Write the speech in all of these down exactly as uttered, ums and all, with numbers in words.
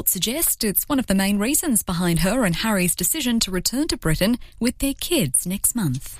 suggest it's one of the main reasons behind her and Harry's decision to return to Britain with their kids next month.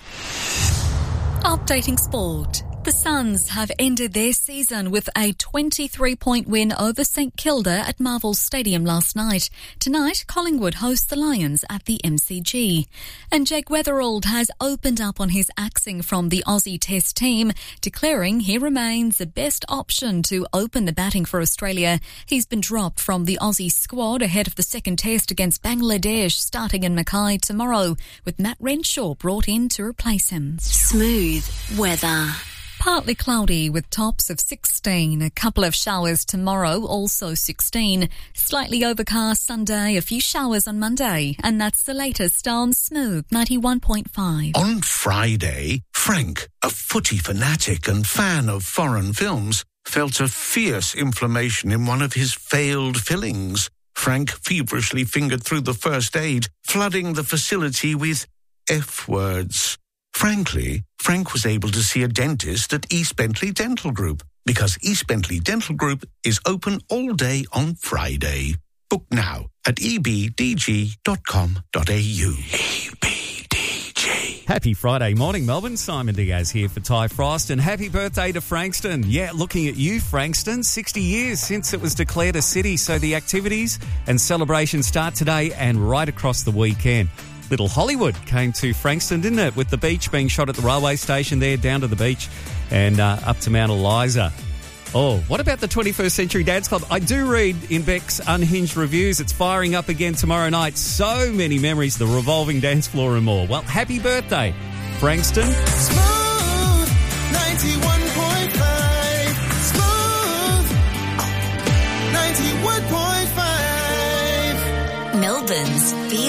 Updating sport. The Suns have ended their season with a twenty-three point win over St Kilda at Marvel Stadium last night. Tonight, Collingwood host the Lions at the M C G. And Jake Weatherald has opened up on his axing from the Aussie Test team, declaring he remains the best option to open the batting for Australia. He's been dropped from the Aussie squad ahead of the second Test against Bangladesh starting in Mackay tomorrow, with Matt Renshaw brought in to replace him. Smooth weather. Partly cloudy with tops of sixteen. A couple of showers tomorrow, also sixteen. Slightly overcast Sunday, a few showers on Monday. And that's the latest on Smooth ninety-one point five. On Friday, Frank, a footy fanatic and fan of foreign films, felt a fierce inflammation in one of his failed fillings. Frank feverishly fingered through the first aid, flooding the facility with F-words. Frankly, Frank was able to see a dentist at East Bentley Dental Group because East Bentley Dental Group is open all day on Friday. Book now at e b d g dot com dot a u. E B D G. Happy Friday morning, Melbourne. Simon Diaz here for Ty Frost, and happy birthday to Frankston. Yeah, looking at you, Frankston. sixty years since it was declared a city, so the activities and celebrations start today and right across the weekend. Little Hollywood came to Frankston, didn't it? With the beach being shot at the railway station there, down to the beach and uh, up to Mount Eliza. Oh, what about the twenty-first Century Dance Club? I do read in Beck's Unhinged Reviews. It's firing up again tomorrow night. So many memories, the revolving dance floor and more. Well, happy birthday, Frankston. Smooth ninety-one point five. Smooth ninety-one point five. Melbourne's Feel